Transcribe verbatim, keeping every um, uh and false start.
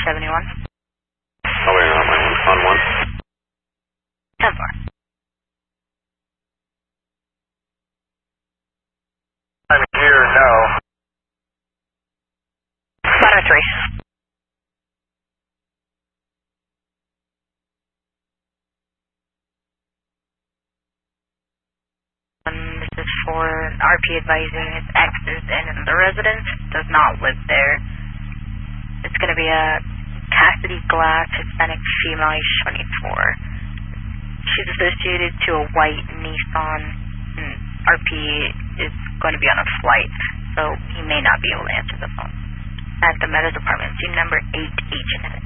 seventy-one. Oh, wait, on, my, on one. ten four. I'm here, no. Bottom three. Um, this is for R P advising its exes and the residence does not live there. It's going to be a Cassidy Glass, Hispanic female, age twenty-four. She's associated to a white Nissan. And R P is going to be on a flight, so he may not be able to answer the phone. At the Meadows apartment, team number eight H.